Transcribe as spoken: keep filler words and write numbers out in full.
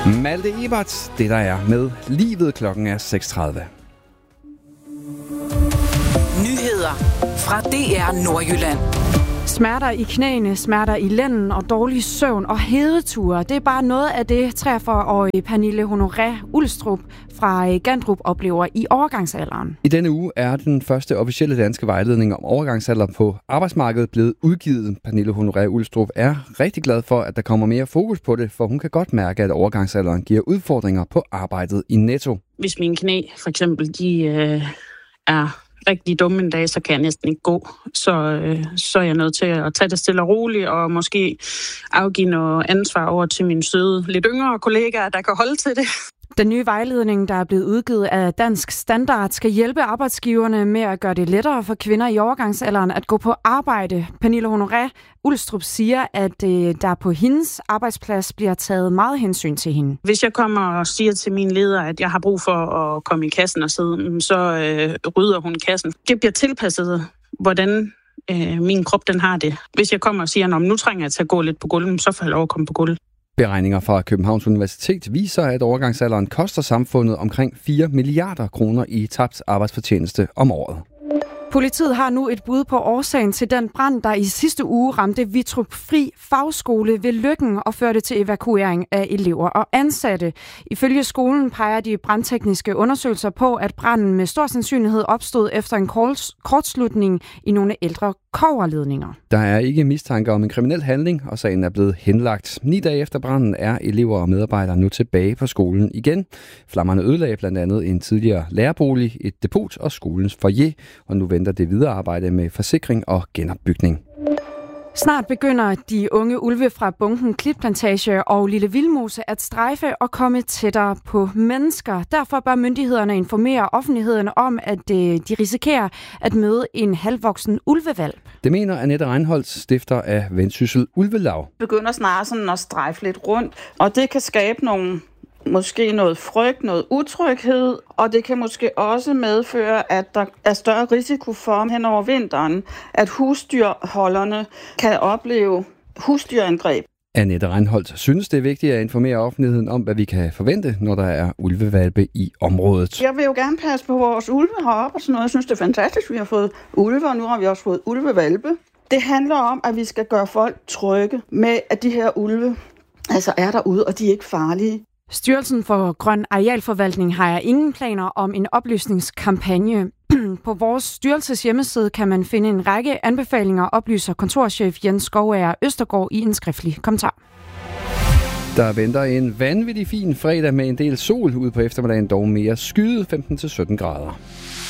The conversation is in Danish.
Malte Ebert, det der er med livet. Klokken er seks tredive. Nyheder fra D R Nordjylland. Smerter i knæene, smerter i lænden og dårlig søvn og hedeture. Det er bare noget af det, treogfyrre-årige Pernille Honoré Ulstrup fra Gandrup oplever i overgangsalderen. I denne uge er den første officielle danske vejledning om overgangsalder på arbejdsmarkedet blevet udgivet. Pernille Honoré Ulstrup er rigtig glad for, at der kommer mere fokus på det, for hun kan godt mærke, at overgangsalderen giver udfordringer på arbejdet i Netto. Hvis mine knæ for eksempel de øh, er rigtig dumme en dag, så kan jeg næsten ikke gå. Så, øh, så er jeg nødt til at tage det stille og roligt, og måske afgive noget ansvar over til mine søde, lidt yngre kollegaer, der kan holde til det. Den nye vejledning, der er blevet udgivet af Dansk Standard, skal hjælpe arbejdsgiverne med at gøre det lettere for kvinder i overgangsalderen at gå på arbejde. Pernille Honoré Ulstrup siger, at øh, der på hendes arbejdsplads bliver taget meget hensyn til hende. Hvis jeg kommer og siger til min leder, at jeg har brug for at komme i kassen og sidde, så øh, rydder hun kassen. Det bliver tilpasset, hvordan øh, min krop den har det. Hvis jeg kommer og siger, at nu trænger jeg til at gå lidt på gulvet, så får jeg lov at komme på gulvet. Beregninger fra Københavns Universitet viser, at overgangsalderen koster samfundet omkring fire milliarder kroner i tabt arbejdsfortjeneste om året. Politiet har nu et bud på årsagen til den brand, der i sidste uge ramte Vitrup Fri Fagskole ved Løkken og førte til evakuering af elever og ansatte. Ifølge skolen peger de brandtekniske undersøgelser på, at branden med stor sandsynlighed opstod efter en kortslutning i nogle ældre kobberledninger. Der er ikke mistanke om en kriminel handling, og sagen er blevet henlagt. Ni dage efter branden er elever og medarbejdere nu tilbage på skolen igen. Flammerne ødelagde blandt andet en tidligere lærerbolig, et depot og skolens foyer, og nu venter det videre arbejde med forsikring og genopbygning. Snart begynder de unge ulve fra Bunken Klitplantage og Lille Vildmose at strejfe og komme tættere på mennesker. Derfor bør myndighederne informere offentligheden om, at de risikerer at møde en halvvoksen ulvevalp. Det mener Annette Reinholdt, stifter af Vendsyssel Ulvelaug. Begynder snart sådan at strejfe lidt rundt, og det kan skabe nogle måske noget frygt, noget utryghed, og det kan måske også medføre, at der er større risiko for hen over vinteren, at husdyrholderne kan opleve husdyrangreb. Annette Reinholdt synes, det er vigtigt at informere offentligheden om, hvad vi kan forvente, når der er ulvevalpe i området. Jeg vil jo gerne passe på vores ulve heroppe og sådan noget. Jeg synes, det er fantastisk, vi har fået ulve, og nu har vi også fået ulvevalpe. Det handler om, at vi skal gøre folk trygge med, at de her ulve altså er derude, og de er ikke farlige. Styrelsen for Grøn Arealforvaltning har ingen planer om en oplysningskampagne. På vores styrelses hjemmeside kan man finde en række anbefalinger, oplyser kontorchef Jens Skovager Østergaard i en skriftlig kommentar. Der venter en vanvittig fin fredag med en del sol ude på eftermiddagen, dog mere skyet femten til sytten grader.